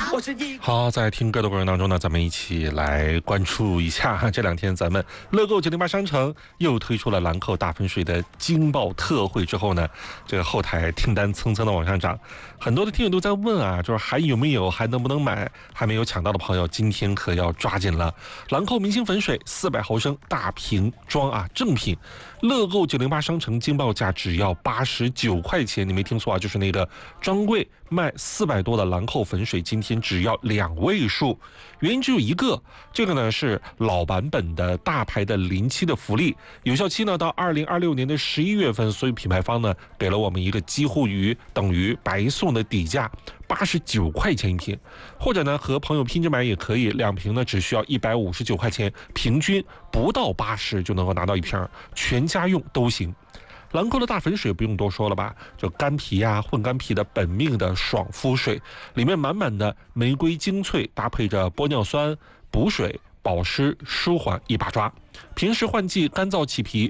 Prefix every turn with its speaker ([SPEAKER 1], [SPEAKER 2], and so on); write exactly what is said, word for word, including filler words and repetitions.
[SPEAKER 1] 好，在听歌的过程当中呢，咱们一起来关注一下这两天咱们乐购九零八商城又推出了兰蔻大粉水的惊爆特惠之后呢，这个后台订单蹭蹭的往上涨，很多的听友都在问啊，就是还有没有，还能不能买？还没有抢到的朋友，今天可要抓紧了。兰蔻明星粉水四百毫升大瓶装啊，正品，乐购九零八商城惊爆价只要八十九块钱，你没听错啊，就是那个专柜卖四百多的兰蔻粉水，今天只要两位数，原因只有一个，这个呢是老版本的大牌的临期的福利，有效期呢到二零二六年的十一月份，所以品牌方呢给了我们一个几乎于等于白送的底价，八十九块钱一瓶，或者呢和朋友拼着买也可以，两瓶呢只需要一百五十九块钱，平均不到八十就能够拿到一瓶，全家用都行。兰蔻的大粉水不用多说了吧，就干皮啊混干皮的本命的爽肤水，里面满满的玫瑰精粹，搭配着玻尿酸补水保湿舒缓一把抓，平时换季干燥起皮